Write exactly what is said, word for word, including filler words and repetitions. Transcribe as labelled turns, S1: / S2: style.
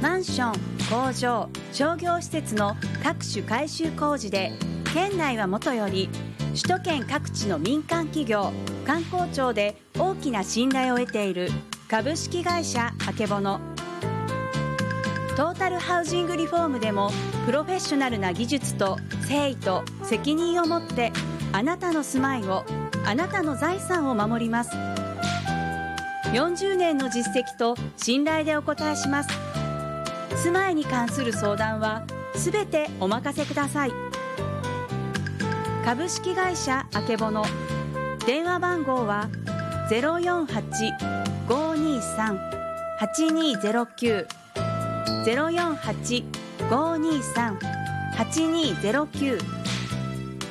S1: マンション、工場、商業施設の各種改修工事で県内はもとより首都圏各地の民間企業、官公庁で大きな信頼を得ている株式会社あけぼの。トータルハウジングリフォームでもプロフェッショナルな技術と誠意と責任を持ってあなたの住まいを、あなたの財産を守ります。よんじゅうねんの実績と信頼でお答えします。住まいに関する相談はすべてお任せください。株式会社あけぼの。電話番号は ゼロよんはち ごーにーさん はちにーゼロきゅう ゼロよんはち ごーにーさん はちにーゼロきゅう